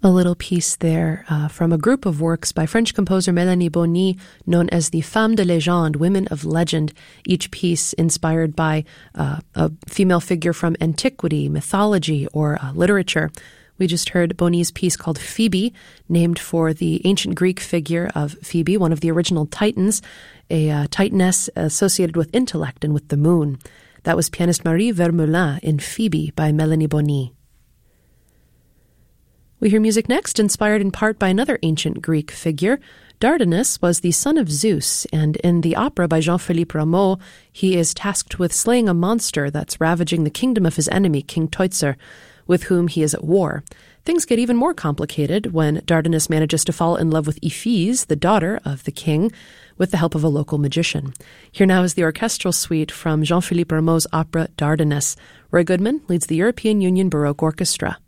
A little piece there from a group of works by French composer Mélanie Bonny, known as the Femmes de Légende, Women of Legend, each piece inspired by a female figure from antiquity, mythology, or literature. We just heard Bonny's piece called Phoebe, named for the ancient Greek figure of Phoebe, one of the original Titans, a Titaness associated with intellect and with the moon. That was pianist Marie Vermeulen in Phoebe by Mélanie Bonny. We hear music next, inspired in part by another ancient Greek figure. Dardanus was the son of Zeus, and in the opera by Jean-Philippe Rameau, he is tasked with slaying a monster that's ravaging the kingdom of his enemy, King Teutzer, with whom he is at war. Things get even more complicated when Dardanus manages to fall in love with Iphis, the daughter of the king, with the help of a local magician. Here now is the orchestral suite from Jean-Philippe Rameau's opera Dardanus. Roy Goodman leads the European Union Baroque Orchestra.